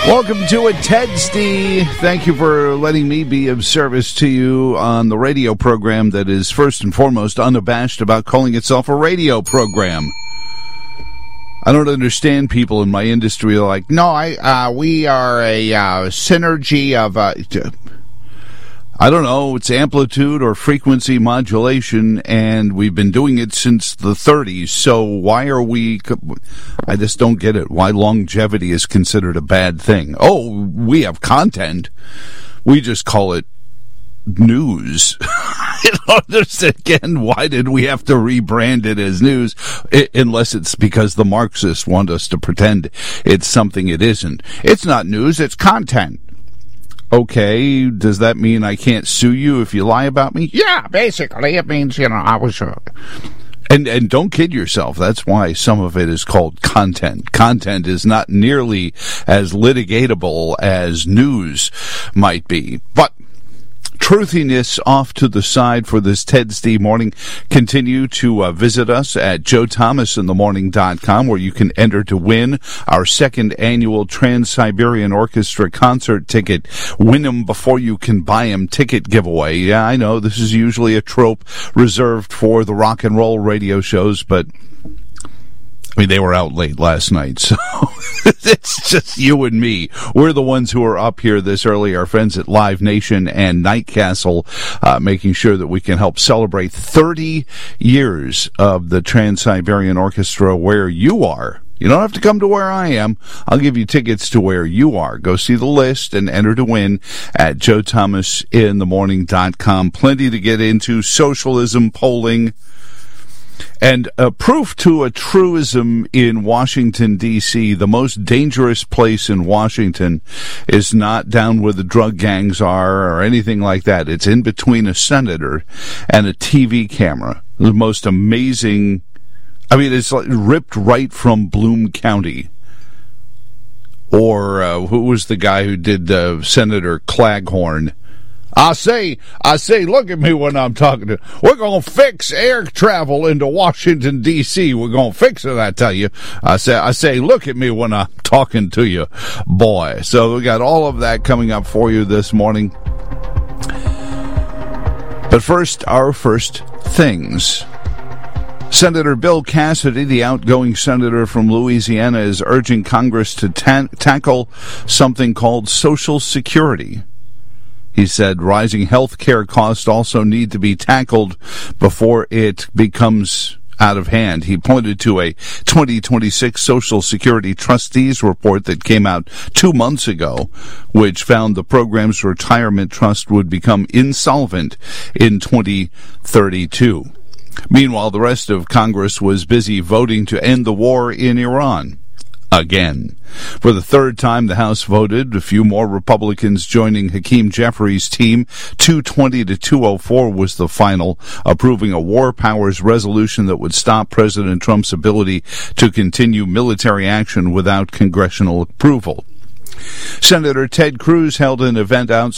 Welcome to it, Tedsty. Thank you for letting me be of service to you on the radio program that is first and foremost unabashed about calling itself a radio program. I don't understand people in my industry like, no, we are a synergy of, I don't know, it's amplitude or frequency modulation, and we've been doing it since the 30s, so why are we, I just don't get it, why longevity is considered a bad thing. Oh, we have content, we just call it news. I don't understand, again, why did we have to rebrand it as news, unless it's because the Marxists want us to pretend it's something it isn't. It's not news, it's content. Okay, does that mean I can't sue you if you lie about me? Yeah, basically, it means, I was... And don't kid yourself, that's why some of it is called content. Content is not nearly as litigatable as news might be, but... truthiness off to the side for this Tedsty morning. Continue to visit us at joethomasinthemorning.com, where you can enter to win our second annual Trans-Siberian Orchestra concert ticket. Win them before you can buy them ticket giveaway. Yeah, I know this is usually a trope reserved for the rock and roll radio shows, but I mean, they were out late last night, so it's just you and me. We're the ones who are up here this early, our friends at Live Nation and Night Castle, making sure that we can help celebrate 30 years of the Trans-Siberian Orchestra where you are. You don't have to come to where I am. I'll give you tickets to where you are. Go see the list and enter to win at joethomasinthemorning.com. Plenty to get into. Socialism, polling, and proof to a truism in Washington, D.C., the most dangerous place in Washington is not down where the drug gangs are or anything like that. It's in between a senator and a TV camera. The most amazing, I mean, it's like ripped right from Bloom County. Or who was the guy who did Senator Claghorn? I say, look at me when I'm talking to you. We're going to fix air travel into Washington, D.C. We're going to fix it, I tell you. I say, look at me when I'm talking to you, boy. So we got all of that coming up for you this morning. But first, our first things. Senator Bill Cassidy, the outgoing senator from Louisiana, is urging Congress to tackle something called Social Security. He said rising health care costs also need to be tackled before it becomes out of hand. He pointed to a 2026 Social Security Trustees report that came out 2 months ago, which found the program's retirement trust would become insolvent in 2032. Meanwhile, the rest of Congress was busy voting to end the war in Iran. Again. For the third time, the House voted, a few more Republicans joining Hakeem Jeffries' team. 220 to 204 was the final, approving a war powers resolution that would stop President Trump's ability to continue military action without congressional approval. Senator Ted Cruz held an event outside